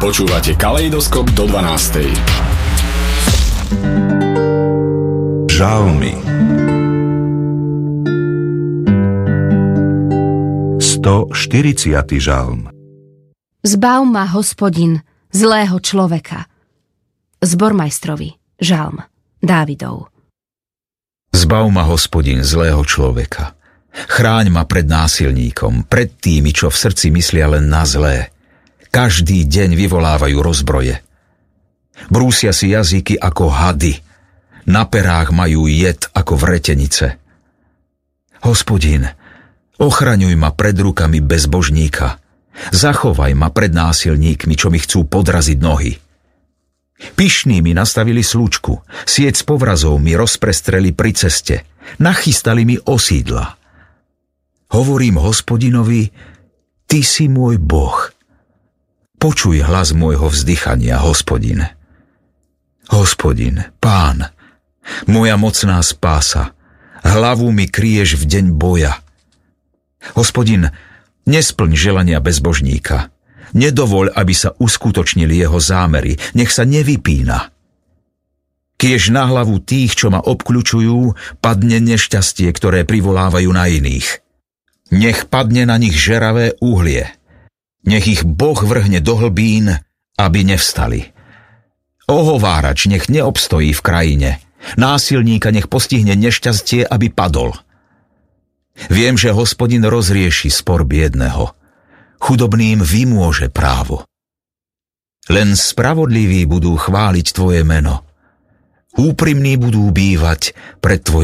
Počúvate Kaleidoskop do 12. Žalmy. 140. žalm. Zbav ma, Hospodin, zlého človeka. Zbormajstrovi, žalm, Dávidov. Zbav ma, Hospodin, zlého človeka. Chráň ma pred násilníkom, pred tými, čo v srdci myslia len na zlé. Každý deň vyvolávajú rozbroje. Brúsia si jazyky ako hady. Na perách majú jed ako vretenice. Hospodin, ochraňuj ma pred rukami bezbožníka. Zachovaj ma pred násilníkmi, čo mi chcú podraziť nohy. Pyšní mi nastavili slučku, sieť z povrazov mi rozprestreli pri ceste, nachystali mi osídla. Hovorím Hospodinovi, Ty si môj Boh. Počuj hlas môjho vzdychania, Hospodin. Hospodin, Pán, moja mocná spása, hlavu mi kryješ v deň boja. Hospodin, nesplň želania bezbožníka. Nedovoľ, aby sa uskutočnili jeho zámery, nech sa nevypína. Kiež na hlavu tých, čo ma obkľučujú, padne nešťastie, ktoré privolávajú na iných. Nech padne na nich žeravé uhlie. Nech ich Boh vrhne do hlbín, aby nevstali. Ohovárač nech neobstojí v krajine. Násilníka nech postihne nešťastie, aby padol. Viem, že Hospodin rozrieši spor biedného. Chudobným vymôže právo. Len spravodliví budú chváliť Tvoje meno. Úprimní budú bývať pred Tvojou